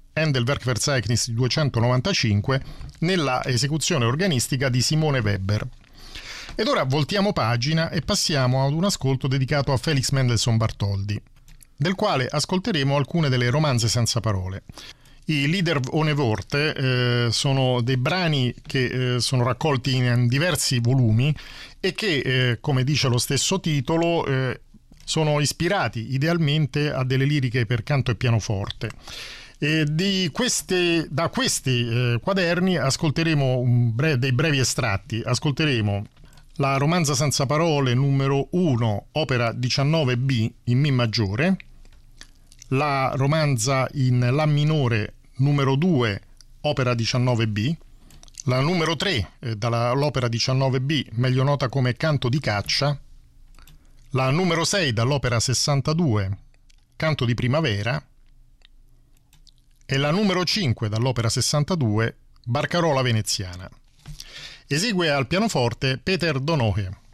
Endelwerk-Verzeichnis 295 nella esecuzione organistica di Simone Weber. Ed ora voltiamo pagina e passiamo ad un ascolto dedicato a Felix Mendelssohn Bartholdy, del quale ascolteremo alcune delle romanze senza parole. I Lieder ohne Worte sono dei brani che sono raccolti in diversi volumi e che, come dice lo stesso titolo, sono ispirati idealmente a delle liriche per canto e pianoforte. Da questi quaderni ascolteremo dei brevi estratti. Ascolteremo la romanza senza parole numero 1, opera 19b in Mi maggiore, la romanza in La minore numero 2, opera 19b, la numero 3 dall'opera 19b, meglio nota come Canto di caccia, la numero 6 dall'opera 62, Canto di primavera, e la numero 5 dall'opera 62, Barcarola veneziana. Esegue al pianoforte Peter Donoghue.